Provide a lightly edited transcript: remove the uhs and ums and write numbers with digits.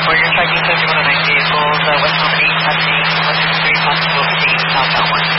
4, you're tracking 7109 vehicles, westbound 8 passing, western 3 possible proceeding southbound 1.